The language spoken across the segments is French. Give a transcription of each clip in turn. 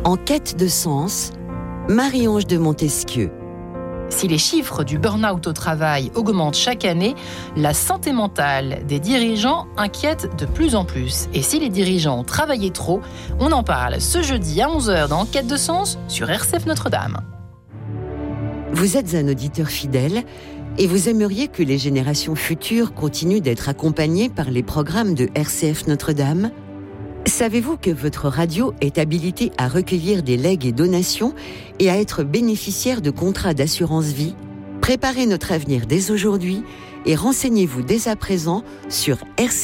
En quête de sens, Marie-Ange de Montesquieu. Si les chiffres du burn-out au travail augmentent chaque année, la santé mentale des dirigeants inquiète de plus en plus. Et si les dirigeants travaillaient trop, on en parle ce jeudi à 11h dans Quête de sens sur RCF Notre-Dame. Vous êtes un auditeur fidèle et vous aimeriez que les générations futures continuent d'être accompagnées par les programmes de RCF Notre-Dame ? Savez-vous que votre radio est habilitée à recueillir des legs et donations et à être bénéficiaire de contrats d'assurance vie ? Préparez notre avenir dès aujourd'hui et renseignez-vous dès à présent sur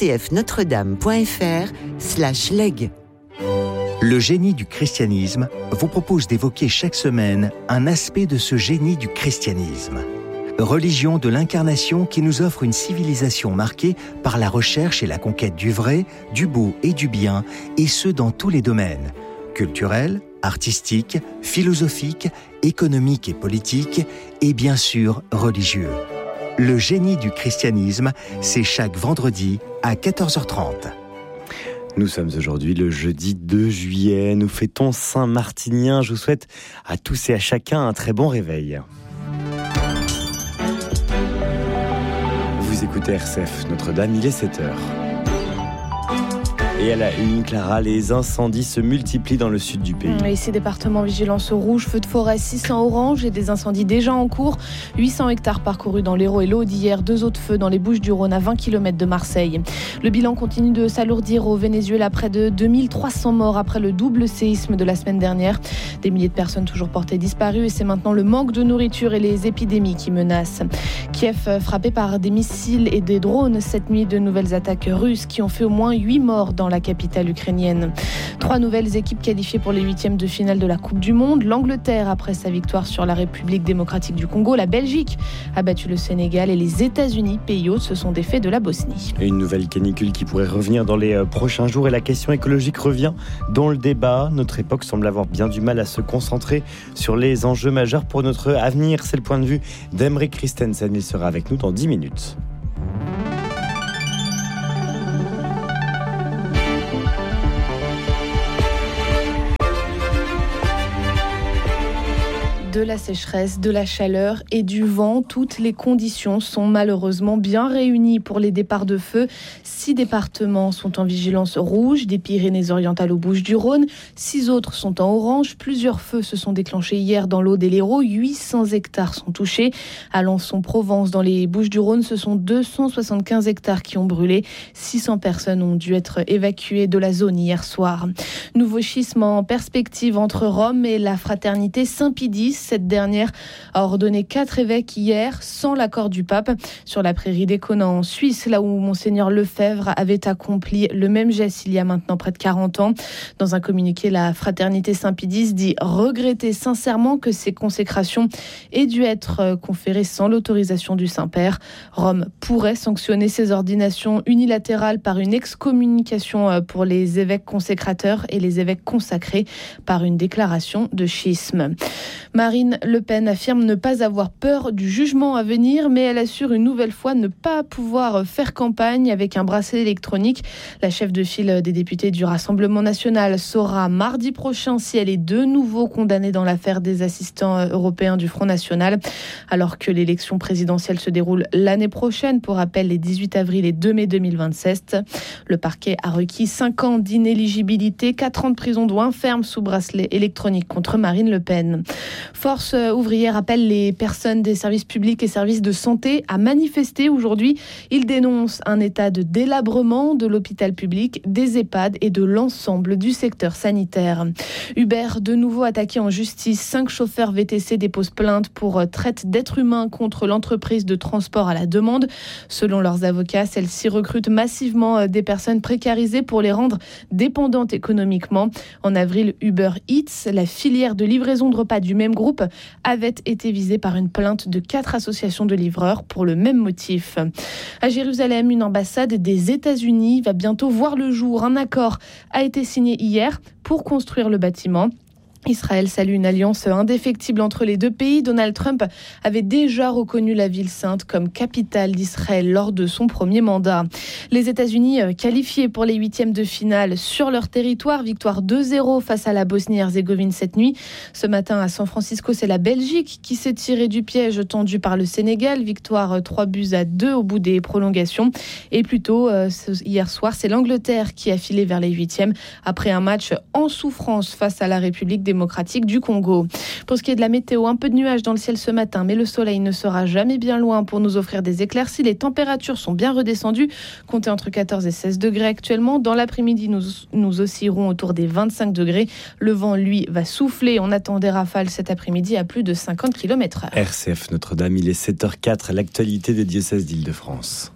rcfnotredame.fr/leg. Le génie du christianisme vous propose d'évoquer chaque semaine un aspect de ce génie du christianisme. Religion de l'incarnation qui nous offre une civilisation marquée par la recherche et la conquête du vrai, du beau et du bien, et ce dans tous les domaines, culturels, artistiques, philosophiques, économiques et politiques, et bien sûr religieux. Le génie du christianisme, c'est chaque vendredi à 14h30. Nous sommes aujourd'hui le jeudi 2 juillet, nous fêtons Saint-Martinien. Je vous souhaite à tous et à chacun un très bon réveil. Vous écoutez RCF Notre-Dame, il est 7h. Et à la une, Clara, les incendies se multiplient dans le sud du pays. Et ces départements vigilance rouge, feux de forêt 600 orange et des incendies déjà en cours. 800 hectares parcourus dans l'Hérault et l'Aude hier. 2 autres feux dans les Bouches-du-Rhône à 20 km de Marseille. Le bilan continue de s'alourdir au Venezuela. Près de 2300 morts après le double séisme de la semaine dernière. Des milliers de personnes toujours portées disparues et c'est maintenant le manque de nourriture et les épidémies qui menacent. Kiev frappé par des missiles et des drones cette nuit. De nouvelles attaques russes qui ont fait au moins 8 morts dans la capitale ukrainienne. 3 nouvelles équipes qualifiées pour les 8e de finale de la Coupe du Monde. L'Angleterre après sa victoire sur la République démocratique du Congo. La Belgique a battu le Sénégal et les États-Unis, pays hôtes, se sont défaits de la Bosnie. Et une nouvelle canicule qui pourrait revenir dans les prochains jours et la question écologique revient dans le débat. Notre époque semble avoir bien du mal à se concentrer sur les enjeux majeurs pour notre avenir. C'est le point de vue d'Aymeric Christensen. Il sera avec nous dans 10 minutes. De la sécheresse, de la chaleur et du vent, toutes les conditions sont malheureusement bien réunies pour les départs de feu. 6 départements sont en vigilance rouge, des Pyrénées-Orientales aux Bouches-du-Rhône. 6 autres sont en orange. Plusieurs feux se sont déclenchés hier dans l'Aude et l'Hérault. 800 hectares sont touchés. À Alençon-Provence, dans les Bouches-du-Rhône, ce sont 275 hectares qui ont brûlé. 600 personnes ont dû être évacuées de la zone hier soir. Nouveau schisme en perspective entre Rome et la fraternité Saint-Pie X. Cette dernière a ordonné 4 évêques hier sans l'accord du pape sur la prairie d'Éconnat en Suisse, là où Monseigneur Lefebvre avait accompli le même geste il y a maintenant près de 40 ans. Dans un communiqué, la fraternité Saint-Pie X dit regretter sincèrement que ces consécrations aient dû être conférées sans l'autorisation du Saint-Père. Rome pourrait sanctionner ces ordinations unilatérales par une excommunication pour les évêques consécrateurs et les évêques consacrés par une déclaration de schisme. Marine Le Pen affirme ne pas avoir peur du jugement à venir, mais elle assure une nouvelle fois ne pas pouvoir faire campagne avec un bracelet électronique. La chef de file des députés du Rassemblement national saura mardi prochain si elle est de nouveau condamnée dans l'affaire des assistants européens du Front National, alors que l'élection présidentielle se déroule l'année prochaine, pour rappel les 18 avril et 2 mai 2027. Le parquet a requis 5 ans d'inéligibilité, 4 ans de prison douane ferme sous bracelet électronique contre Marine Le Pen. Force ouvrière appelle les personnes des services publics et services de santé à manifester aujourd'hui. Ils dénoncent un état de délabrement de l'hôpital public, des EHPAD et de l'ensemble du secteur sanitaire. Uber, de nouveau attaqué en justice. 5 chauffeurs VTC déposent plainte pour traite d'êtres humains contre l'entreprise de transport à la demande. Selon leurs avocats, celle-ci recrute massivement des personnes précarisées pour les rendre dépendantes économiquement. En avril, Uber Eats, la filière de livraison de repas du même groupe, avait été visée par une plainte de 4 associations de livreurs pour le même motif. À Jérusalem, une ambassade des États-Unis va bientôt voir le jour. Un accord a été signé hier pour construire le bâtiment. Israël salue une alliance indéfectible entre les deux pays. Donald Trump avait déjà reconnu la ville sainte comme capitale d'Israël lors de son premier mandat. Les États-Unis qualifiés pour les huitièmes de finale sur leur territoire. Victoire 2-0 face à la Bosnie-Herzégovine cette nuit. Ce matin à San Francisco, c'est la Belgique qui s'est tirée du piège tendu par le Sénégal. Victoire 3-2 au bout des prolongations. Et plus tôt, hier soir, c'est l'Angleterre qui a filé vers les huitièmes après un match en souffrance face à la République démocratique du Congo. Pour ce qui est de la météo, un peu de nuages dans le ciel ce matin, mais le soleil ne sera jamais bien loin pour nous offrir des éclaircies. Les températures sont bien redescendues, comptez entre 14 et 16 degrés actuellement. Dans l'après-midi, nous oscillerons autour des 25 degrés. Le vent, lui, va souffler. On attend des rafales cet après-midi à plus de 50 km/h. RCF Notre-Dame, il est 7h04, l'actualité des diocèses d'Île-de-France.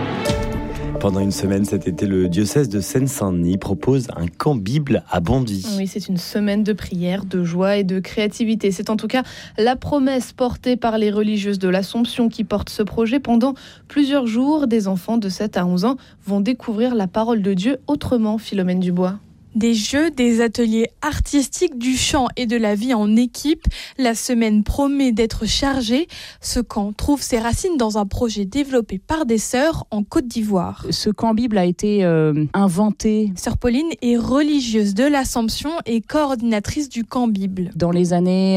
Pendant une semaine cet été, le diocèse de Seine-Saint-Denis propose un camp Bible à Bondy. Oui, c'est une semaine de prière, de joie et de créativité. C'est en tout cas la promesse portée par les religieuses de l'Assomption qui portent ce projet. Pendant plusieurs jours, des enfants de 7 à 11 ans vont découvrir la parole de Dieu autrement, Philomène Dubois. Des jeux, des ateliers artistiques, du chant et de la vie en équipe. La semaine promet d'être chargée. Ce camp trouve ses racines dans un projet développé par des sœurs en Côte d'Ivoire. Ce camp Bible a été inventé. Sœur Pauline est religieuse de l'Assomption et coordinatrice du camp Bible. Dans les années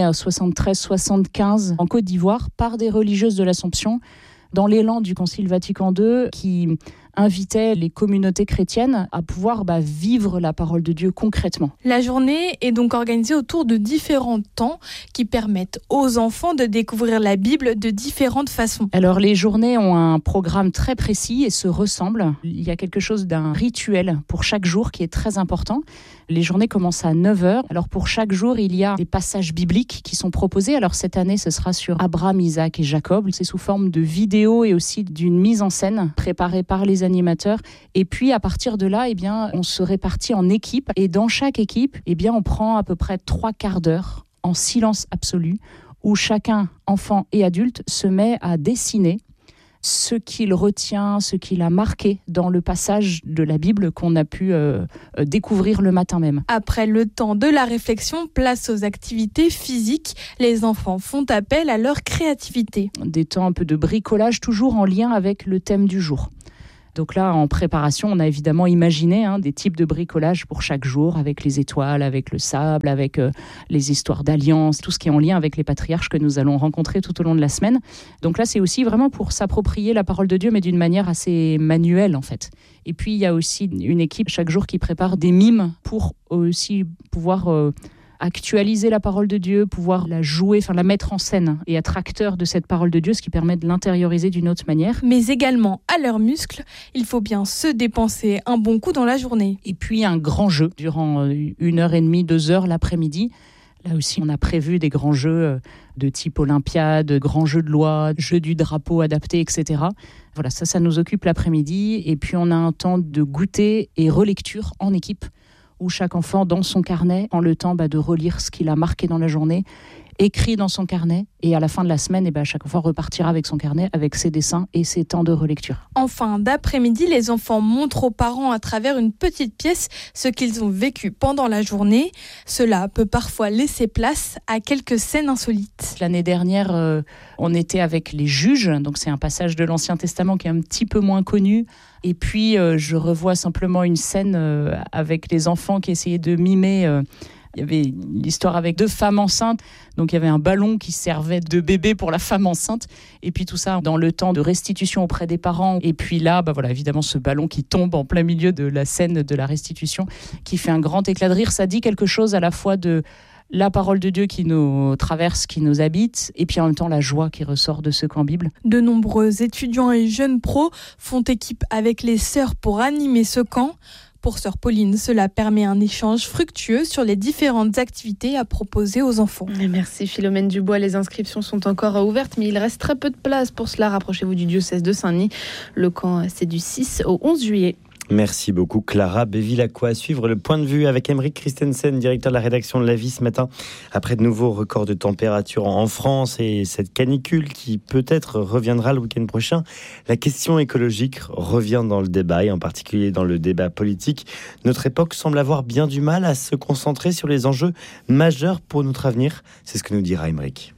73-75 en Côte d'Ivoire par des religieuses de l'Assomption, dans l'élan du Concile Vatican II qui invitait les communautés chrétiennes à pouvoir vivre la parole de Dieu concrètement. La journée est donc organisée autour de différents temps qui permettent aux enfants de découvrir la Bible de différentes façons. Alors les journées ont un programme très précis et se ressemblent. Il y a quelque chose d'un rituel pour chaque jour qui est très important. Les journées commencent à 9h. Alors pour chaque jour, il y a des passages bibliques qui sont proposés. Alors cette année, ce sera sur Abraham, Isaac et Jacob. C'est sous forme de vidéo et aussi d'une mise en scène préparée par les animateurs. Et puis à partir de là, on se répartit en équipes. Et dans chaque équipe, on prend à peu près 3 quarts d'heure en silence absolu où chacun, enfant et adulte, se met à dessiner ce qu'il retient, ce qu'il a marqué dans le passage de la Bible qu'on a pu découvrir le matin même. Après le temps de la réflexion, place aux activités physiques. Les enfants font appel à leur créativité. Des temps un peu de bricolage, toujours en lien avec le thème du jour. Donc là, en préparation, on a évidemment imaginé des types de bricolage pour chaque jour, avec les étoiles, avec le sable, avec les histoires d'alliance, tout ce qui est en lien avec les patriarches que nous allons rencontrer tout au long de la semaine. Donc là, c'est aussi vraiment pour s'approprier la parole de Dieu, mais d'une manière assez manuelle en fait. Et puis, il y a aussi une équipe chaque jour qui prépare des mimes pour aussi pouvoir actualiser la parole de Dieu, pouvoir la jouer, la mettre en scène et être acteur de cette parole de Dieu, ce qui permet de l'intérioriser d'une autre manière. Mais également à leurs muscles, il faut bien se dépenser un bon coup dans la journée. Et puis un grand jeu durant 1h30, 2h l'après-midi. Là aussi, on a prévu des grands jeux de type Olympiade, grands jeux de loi, jeux du drapeau adapté, etc. Voilà, ça nous occupe l'après-midi. Et puis on a un temps de goûter et relecture en équipe, où chaque enfant, dans son carnet, prend le temps de relire ce qu'il a marqué dans la journée, écrit dans son carnet, et à la fin de la semaine, chaque enfant repartira avec son carnet, avec ses dessins et ses temps de relecture. En fin d'après-midi, les enfants montrent aux parents à travers une petite pièce ce qu'ils ont vécu pendant la journée. Cela peut parfois laisser place à quelques scènes insolites. L'année dernière, on était avec les juges, donc c'est un passage de l'Ancien Testament qui est un petit peu moins connu. Et puis, je revois simplement une scène avec les enfants qui essayaient de mimer. Il y avait l'histoire avec 2 femmes enceintes. Donc, il y avait un ballon qui servait de bébé pour la femme enceinte. Et puis, tout ça dans le temps de restitution auprès des parents. Et puis là, évidemment, ce ballon qui tombe en plein milieu de la scène de la restitution, qui fait un grand éclat de rire. Ça dit quelque chose à la fois de la parole de Dieu qui nous traverse, qui nous habite, et puis en même temps la joie qui ressort de ce camp Bible. De nombreux étudiants et jeunes pros font équipe avec les sœurs pour animer ce camp. Pour sœur Pauline, cela permet un échange fructueux sur les différentes activités à proposer aux enfants. Merci Philomène Dubois. Les inscriptions sont encore ouvertes, mais il reste très peu de place. Pour cela, rapprochez-vous du diocèse de Saint-Denis. Le camp, c'est du 6 au 11 juillet. Merci beaucoup Clara Bévilacqua. À suivre le point de vue avec Aymeric Christensen, directeur de la rédaction de La Vie ce matin. Après de nouveaux records de température en France et cette canicule qui peut-être reviendra le week-end prochain, la question écologique revient dans le débat et en particulier dans le débat politique. Notre époque semble avoir bien du mal à se concentrer sur les enjeux majeurs pour notre avenir. C'est ce que nous dira Aymeric.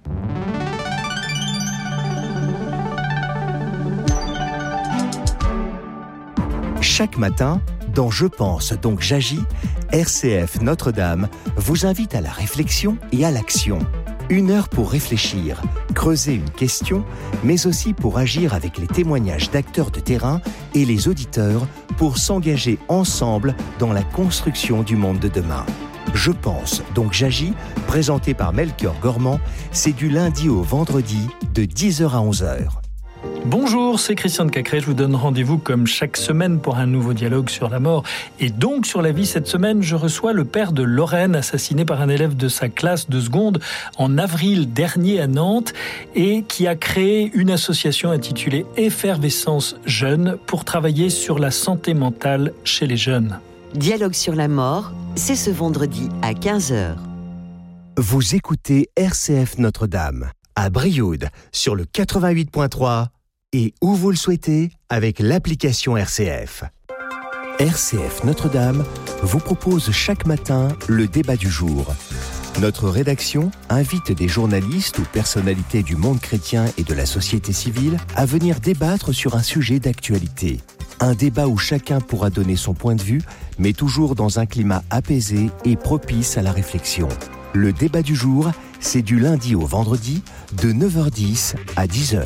Chaque matin, dans Je pense donc j'agis, RCF Notre-Dame vous invite à la réflexion et à l'action. 1 heure pour réfléchir, creuser une question, mais aussi pour agir avec les témoignages d'acteurs de terrain et les auditeurs pour s'engager ensemble dans la construction du monde de demain. Je pense donc j'agis, présenté par Melchior Gormand, c'est du lundi au vendredi de 10h à 11h. Bonjour, c'est Christian de Cacré. Je vous donne rendez-vous comme chaque semaine pour un nouveau dialogue sur la mort et donc sur la vie. Cette semaine, je reçois le père de Lorraine, assassiné par un élève de sa classe de seconde en avril dernier à Nantes et qui a créé une association intitulée Effervescence Jeune pour travailler sur la santé mentale chez les jeunes. Dialogue sur la mort, c'est ce vendredi à 15h. Vous écoutez RCF Notre-Dame à Brioude sur le 88.3 et où vous le souhaitez avec l'application RCF. RCF Notre-Dame vous propose chaque matin le débat du jour. Notre rédaction invite des journalistes ou personnalités du monde chrétien et de la société civile à venir débattre sur un sujet d'actualité. Un débat où chacun pourra donner son point de vue, mais toujours dans un climat apaisé et propice à la réflexion. Le débat du jour, c'est du lundi au vendredi, de 9h10 à 10h.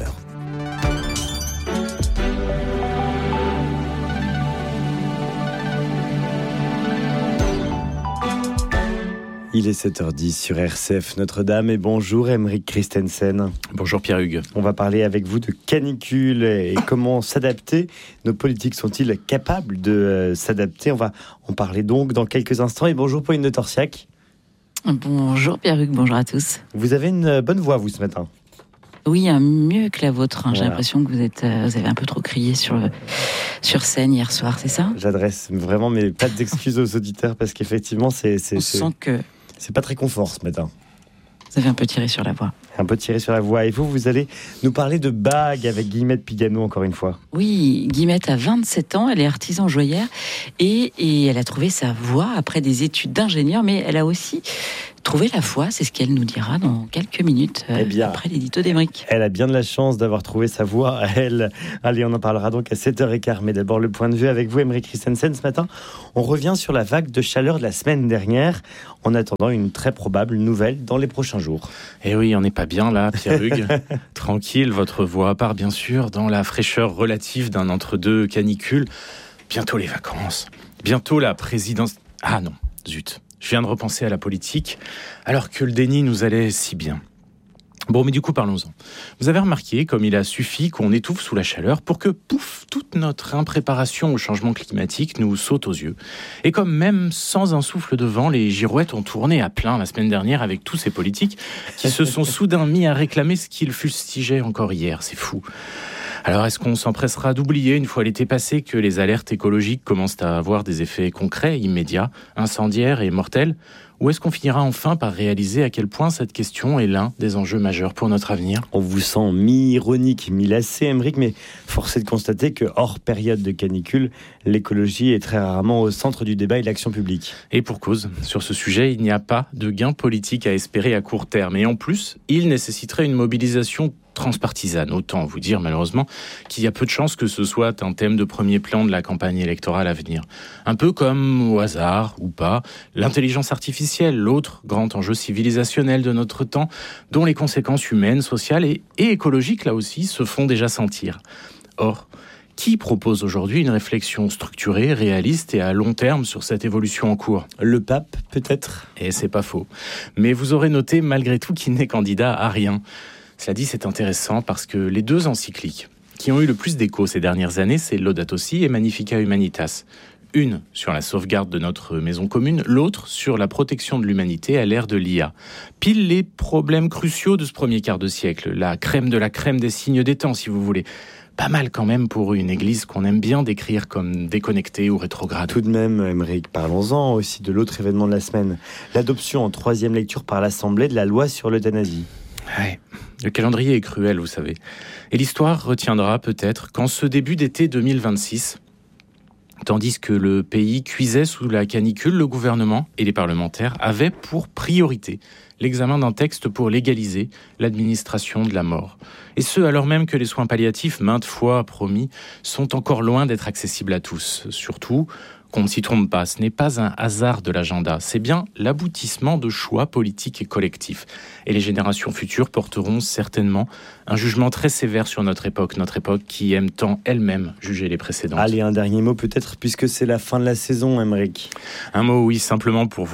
Il est 7h10 sur RCF Notre-Dame et bonjour Aymeric Christensen. Bonjour Pierre-Hugues. On va parler avec vous de canicule et comment s'adapter. Nos politiques sont-ils capables de s'adapter? On va en parler donc dans quelques instants. Et bonjour Pauline de Torsiac. Bonjour Pierre-Hugues, bonjour à tous. Vous avez une bonne voix vous ce matin. Oui, mieux que la vôtre. Voilà. J'ai l'impression que vous avez un peu trop crié sur scène hier soir, c'est ça? J'adresse vraiment mes pas d'excuses aux auditeurs parce qu'effectivement on sent que c'est pas très confort ce matin. Vous avez un peu tiré sur la voix. Un peu tiré sur la voix. Et vous allez nous parler de bagues avec Guillemette Pigano, encore une fois. Oui, Guillemette a 27 ans, elle est artisan joaillère et elle a trouvé sa voie après des études d'ingénieur, mais elle a aussi trouvé la foi, c'est ce qu'elle nous dira dans quelques minutes après l'édito d'Aymeric. Elle a bien de la chance d'avoir trouvé sa voie, elle. Allez, on en parlera donc à 7h15, mais d'abord le point de vue avec vous, Aymeric Christensen. Ce matin, on revient sur la vague de chaleur de la semaine dernière, en attendant une très probable nouvelle dans les prochains jours. Et oui, on n'est pas bien là, Pierre-Hugues. Tranquille, votre voix part bien sûr dans la fraîcheur relative d'un entre-deux canicule. Bientôt les vacances, bientôt la présidence... Ah non, zut. Je viens de repenser à la politique, alors que le déni nous allait si bien. Bon, mais du coup, parlons-en. Vous avez remarqué comme il a suffi qu'on étouffe sous la chaleur pour que, pouf, toute notre impréparation au changement climatique nous saute aux yeux. Et comme même sans un souffle de vent, les girouettes ont tourné à plein la semaine dernière avec tous ces politiques qui se sont soudain mis à réclamer ce qu'ils fustigeaient encore hier. C'est fou. Alors, est-ce qu'on s'empressera d'oublier, une fois l'été passé, que les alertes écologiques commencent à avoir des effets concrets, immédiats, incendiaires et mortels? Ou est-ce qu'on finira enfin par réaliser à quel point cette question est l'un des enjeux majeurs pour notre avenir? On vous sent mi-ironique, mi-lassé, Aymeric, mais force est de constater que, hors période de canicule, l'écologie est très rarement au centre du débat et de l'action publique. Et pour cause, sur ce sujet, il n'y a pas de gain politique à espérer à court terme. Et en plus, il nécessiterait une mobilisation transpartisane. Autant vous dire malheureusement qu'il y a peu de chances que ce soit un thème de premier plan de la campagne électorale à venir. Un peu comme, au hasard ou pas, l'intelligence artificielle, l'autre grand enjeu civilisationnel de notre temps, dont les conséquences humaines, sociales et écologiques, là aussi, se font déjà sentir. Or, qui propose aujourd'hui une réflexion structurée, réaliste et à long terme sur cette évolution en cours? Le pape, peut-être? Et c'est pas faux. Mais vous aurez noté malgré tout qu'il n'est candidat à rien. Cela dit, c'est intéressant parce que les deux encycliques qui ont eu le plus d'écho ces dernières années, c'est Laudato Si et Magnificat Humanitas. Une sur la sauvegarde de notre maison commune, l'autre sur la protection de l'humanité à l'ère de l'IA. Pile les problèmes cruciaux de ce premier quart de siècle, la crème de la crème des signes des temps, si vous voulez. Pas mal quand même pour une église qu'on aime bien décrire comme déconnectée ou rétrograde. Tout de même, Aymeric, parlons-en aussi de l'autre événement de la semaine. L'adoption en 3e lecture par l'Assemblée de la loi sur l'euthanasie. Ouais. Le calendrier est cruel, vous savez. Et l'histoire retiendra peut-être qu'en ce début d'été 2026, tandis que le pays cuisait sous la canicule, le gouvernement et les parlementaires avaient pour priorité l'examen d'un texte pour légaliser l'administration de la mort. Et ce, alors même que les soins palliatifs, maintes fois promis, sont encore loin d'être accessibles à tous. Surtout, qu'on ne s'y trompe pas, ce n'est pas un hasard de l'agenda, c'est bien l'aboutissement de choix politiques et collectifs. Et les générations futures porteront certainement un jugement très sévère sur notre époque qui aime tant elle-même juger les précédentes. Allez, un dernier mot peut-être, puisque c'est la fin de la saison, Aymeric. Un mot, oui, simplement pour vous